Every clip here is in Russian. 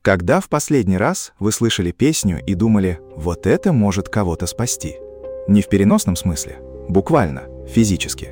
Когда в последний раз вы слышали песню и думали, вот это может кого-то спасти? Не в переносном смысле, буквально, физически.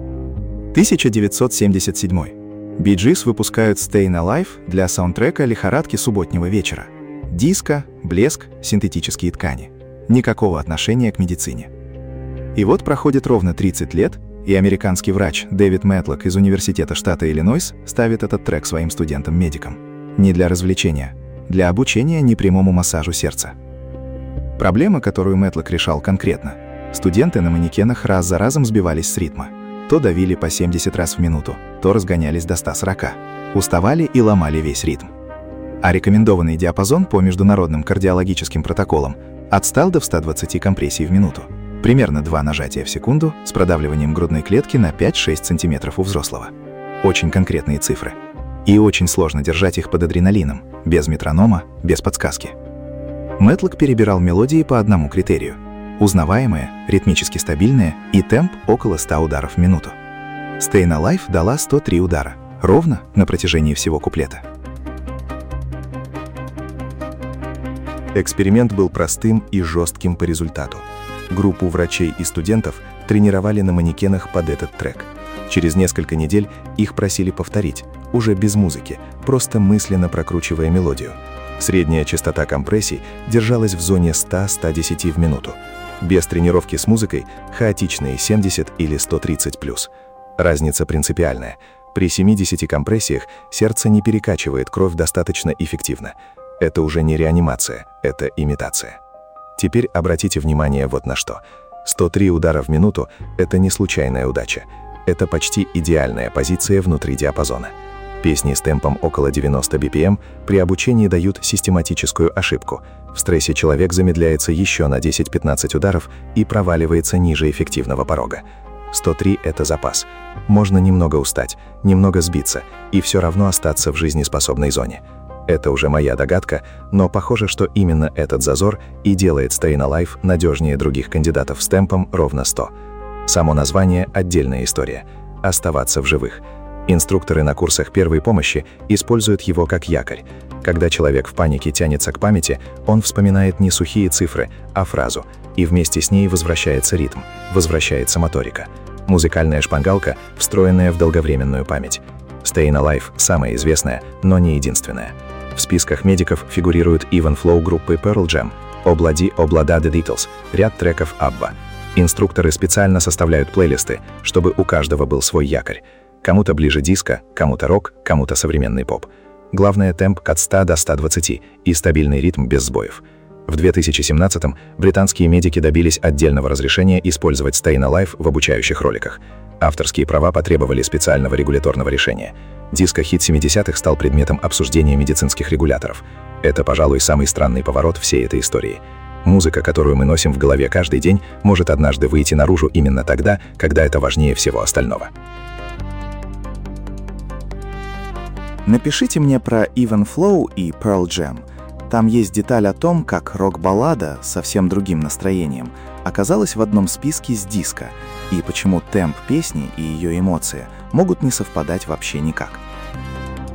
1977. Bee Gees выпускают Stayin' Alive для саундтрека лихорадки субботнего вечера. Диско, блеск, синтетические ткани. Никакого отношения к медицине. И вот проходит ровно 30 лет, и американский врач Дэвид Мэтлок из Университета штата Иллинойс ставит этот трек своим студентам-медикам. Не для развлечения, для обучения непрямому массажу сердца. Проблема, которую Мэтлок решал конкретно. Студенты на манекенах раз за разом сбивались с ритма. То давили по 70 раз в минуту, то разгонялись до 140. Уставали и ломали весь ритм. А рекомендованный диапазон по международным кардиологическим протоколам отстал до 120 компрессий в минуту. Примерно 2 нажатия в секунду с продавливанием грудной клетки на 5-6 см у взрослого. Очень конкретные цифры. И очень сложно держать их под адреналином, без метронома, без подсказки. Мэтлок перебирал мелодии по одному критерию. Узнаваемые, ритмически стабильные и темп около 100 ударов в минуту. Stayin' Alive дала 103 удара, ровно на протяжении всего куплета. Эксперимент был простым и жестким по результату. Группу врачей и студентов тренировали на манекенах под этот трек. Через несколько недель их просили повторить, уже без музыки, просто мысленно прокручивая мелодию. Средняя частота компрессий держалась в зоне 100-110 в минуту. Без тренировки с музыкой – хаотичные 70 или 130+. Разница принципиальная. При 70 компрессиях сердце не перекачивает кровь достаточно эффективно. Это уже не реанимация, это имитация. Теперь обратите внимание вот на что. 103 удара в минуту – это не случайная удача. Это почти идеальная позиция внутри диапазона. Песни с темпом около 90 BPM при обучении дают систематическую ошибку. В стрессе человек замедляется еще на 10-15 ударов и проваливается ниже эффективного порога. 103 – это запас. Можно немного устать, немного сбиться и все равно остаться в жизнеспособной зоне. Это уже моя догадка, но похоже, что именно этот зазор и делает Stayin' Alive надежнее других кандидатов с темпом ровно 100. Само название – отдельная история. Оставаться в живых. Инструкторы на курсах первой помощи используют его как якорь. Когда человек в панике тянется к памяти, он вспоминает не сухие цифры, а фразу, и вместе с ней возвращается ритм, возвращается моторика. Музыкальная шпаргалка, встроенная в долговременную память. Stayin' Alive – самая известная, но не единственная. В списках медиков фигурируют Even Flow группы Pearl Jam, Obladi Oblada The Beatles, ряд треков ABBA. Инструкторы специально составляют плейлисты, чтобы у каждого был свой якорь. Кому-то ближе диско, кому-то рок, кому-то современный поп. Главное – темп от 100 до 120 и стабильный ритм без сбоев. В 2017-м британские медики добились отдельного разрешения использовать Stayin' Alive в обучающих роликах. Авторские права потребовали специального регуляторного решения. Диско-хит 70-х стал предметом обсуждения медицинских регуляторов. Это, пожалуй, самый странный поворот всей этой истории. Музыка, которую мы носим в голове каждый день, может однажды выйти наружу именно тогда, когда это важнее всего остального. Напишите мне про Even Flow и Pearl Jam. Там есть деталь о том, как рок-баллада с совсем другим настроением оказалась в одном списке с диско, и почему темп песни и ее эмоции могут не совпадать вообще никак.